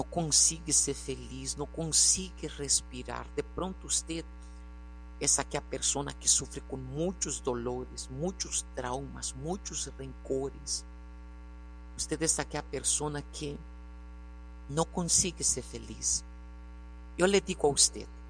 não consegue ser feliz, não consegue respirar. De pronto usted es aquella persona que sufre con muchos dolores, muchos traumas, muchos rencores. Usted es aquella persona que no consigue ser feliz. Yo le digo a usted,